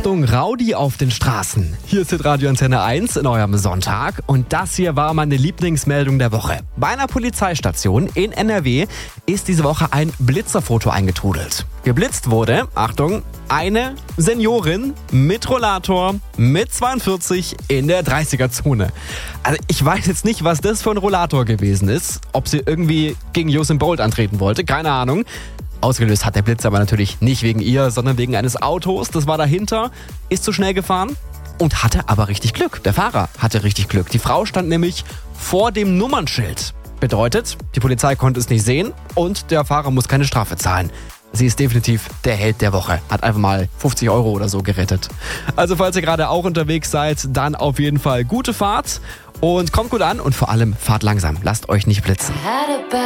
Achtung, Rowdy auf den Straßen. Hier ist Radio Antenne 1 in eurem Sonntag und das hier war meine Lieblingsmeldung der Woche. Bei einer Polizeistation in NRW ist diese Woche ein Blitzerfoto eingetrudelt. Geblitzt wurde, Achtung, eine Seniorin mit Rollator mit 42 in der 30er-Zone. Also ich weiß jetzt nicht, was das für ein Rollator gewesen ist. Ob sie irgendwie gegen Usain Bolt antreten wollte, keine Ahnung. Ausgelöst hat der Blitz aber natürlich nicht wegen ihr, sondern wegen eines Autos. Das war dahinter, ist zu schnell gefahren und hatte aber richtig Glück. Der Fahrer hatte richtig Glück. Die Frau stand nämlich vor dem Nummernschild. Bedeutet, die Polizei konnte es nicht sehen und der Fahrer muss keine Strafe zahlen. Sie ist definitiv der Held der Woche. Hat einfach mal 50 € oder so gerettet. Also falls ihr gerade auch unterwegs seid, dann auf jeden Fall gute Fahrt und kommt gut an und vor allem fahrt langsam. Lasst euch nicht blitzen.